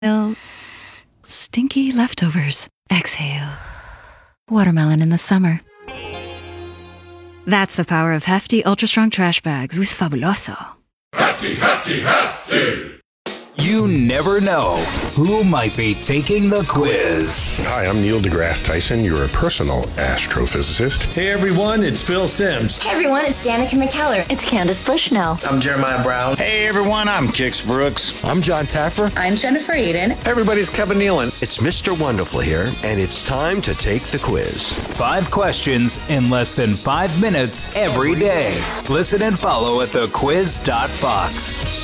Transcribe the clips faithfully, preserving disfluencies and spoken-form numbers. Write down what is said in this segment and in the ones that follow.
Inhale. Stinky leftovers. Exhale. Watermelon in the summer. That's the power of Hefty Ultra Strong Trash Bags with Fabuloso. Hefty, hefty, hefty! You never know who might be taking the quiz. Hi, I'm Neil deGrasse Tyson, your personal astrophysicist. Hey everyone, it's Phil Simms. Hey everyone, it's Danica McKellar. It's Candace Bushnell. I'm Jeremiah Brown. Hey everyone, I'm Kix Brooks. I'm John Taffer. I'm Jennifer Eden. Hey everybody, it's Kevin Nealon. It's Mister Wonderful here, and it's time to take the quiz. Five questions in less than five minutes every day. Listen and follow at the quiz dot fox.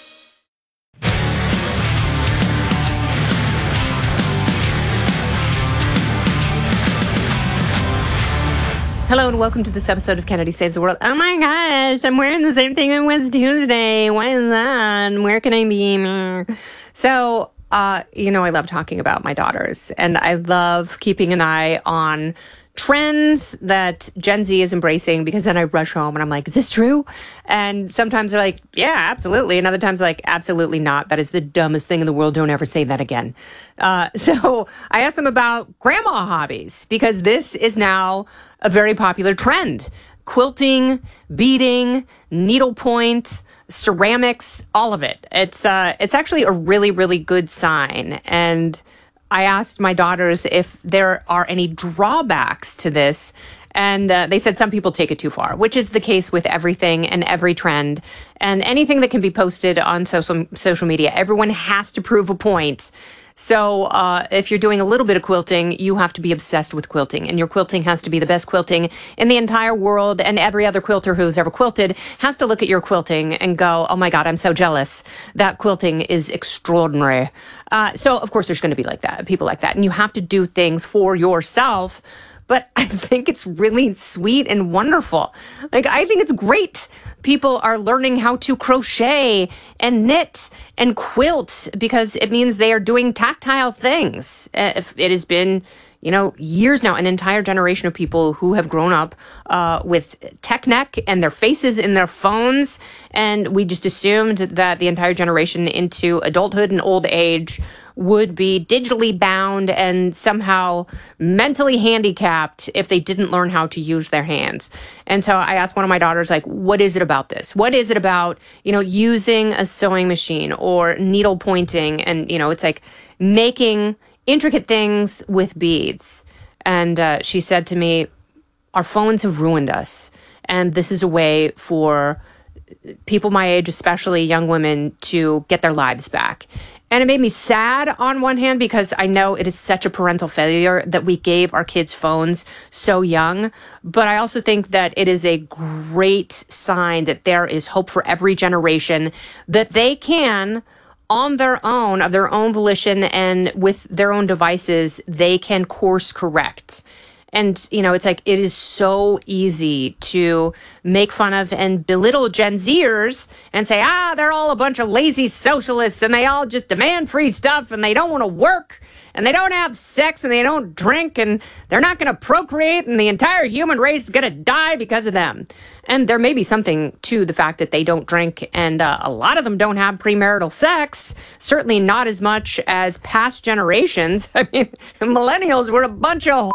Hello and welcome to this episode of Kennedy Saves the World. Oh my gosh, I'm wearing the same thing on Wednesday, Tuesday. Why is that? Where can I be? So, uh, you know, I love talking about my daughters, and I love keeping an eye on trends that Gen Z is embracing, because then I rush home and I'm like, is this true? And sometimes they're like, yeah, absolutely. And other times they're like, absolutely not. That is the dumbest thing in the world. Don't ever say that again. Uh, so I asked them about grandma hobbies, because this is now a very popular trend. Quilting, beading, needlepoint, ceramics, all of it. It's uh, it's actually a really, really good sign. And I asked my daughters if there are any drawbacks to this, and uh, they said some people take it too far, which is the case with everything and every trend and anything that can be posted on social social media. Everyone has to prove a point. So uh, if you're doing a little bit of quilting, you have to be obsessed with quilting, and your quilting has to be the best quilting in the entire world. And every other quilter who's ever quilted has to look at your quilting and go, oh my God, I'm so jealous. That quilting is extraordinary. Uh, so of course there's going to be like that, people like that. And you have to do things for yourself. But I think it's really sweet and wonderful. Like, I think it's great. People are learning how to crochet and knit and quilt, because it means they are doing tactile things. If it has been, you know, years now, an entire generation of people who have grown up uh, with tech neck and their faces in their phones. And we just assumed that the entire generation into adulthood and old age would be digitally bound and somehow mentally handicapped if they didn't learn how to use their hands. And so I asked one of my daughters, like, what is it about this? What is it about, you know, using a sewing machine or needle pointing? And, you know, it's like making intricate things with beads. And uh, she said to me, our phones have ruined us. And this is a way for people my age, especially young women, to get their lives back. And it made me sad on one hand, because I know it is such a parental failure that we gave our kids phones so young. But I also think that it is a great sign that there is hope for every generation, that they can, on their own, of their own volition and with their own devices, they can course correct. And, you know, it's like, it is so easy to make fun of and belittle Gen Zers and say, ah, they're all a bunch of lazy socialists and they all just demand free stuff and they don't want to work and they don't have sex and they don't drink and they're not going to procreate and the entire human race is going to die because of them. And there may be something to the fact that they don't drink, and uh, a lot of them don't have premarital sex, certainly not as much as past generations. I mean, millennials were a bunch of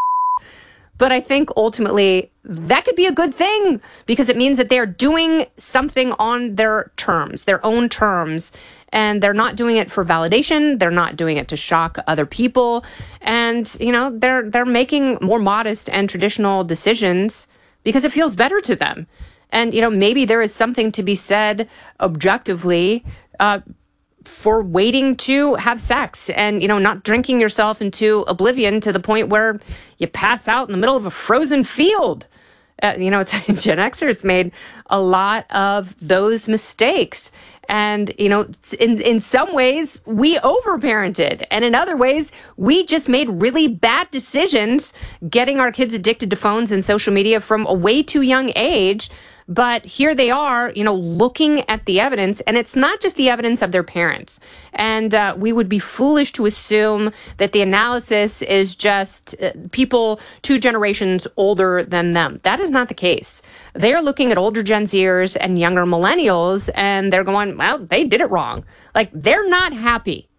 But I think ultimately that could be a good thing, because it means that they're doing something on their terms, their own terms, and they're not doing it for validation. They're not doing it to shock other people. And, you know, they're they're making more modest and traditional decisions because it feels better to them. And, you know, maybe there is something to be said objectively uh, for waiting to have sex and, you know, not drinking yourself into oblivion to the point where you pass out in the middle of a frozen field. Uh, you know, Gen Xers made a lot of those mistakes. And, you know, in, in some ways, we overparented. And in other ways, we just made really bad decisions getting our kids addicted to phones and social media from a way too young age. But here they are, you know, looking at the evidence, and it's not just the evidence of their parents. And uh, we would be foolish to assume that the analysis is just uh, people two generations older than them. That is not the case. They're looking at older Gen Zers and younger millennials, and they're going, well, they did it wrong. Like, they're not happy